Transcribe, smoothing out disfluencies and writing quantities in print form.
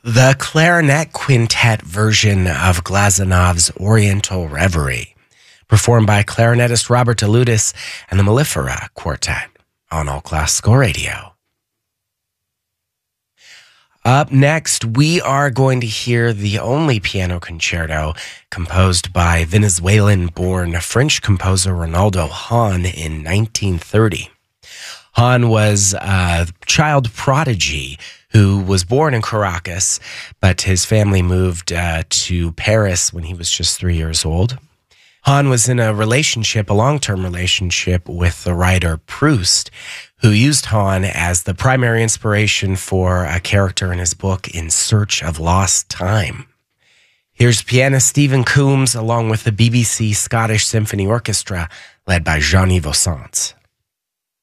The clarinet quintet version of Glazanov's Oriental Reverie, performed by clarinetist Robert DeLutis and the Mellifera Quartet on All Classical Radio. Up next, we are going to hear the only piano concerto composed by Venezuelan-born French composer Ronaldo Hahn in 1930. Hahn was a child prodigy who was born in Caracas, but his family moved to Paris when he was just 3 years old. Hahn was in a long-term relationship with the writer Proust, who used Hahn as the primary inspiration for a character in his book In Search of Lost Time. Here's pianist Stephen Coombs along with the BBC Scottish Symphony Orchestra, led by Jean-Yves Ossance.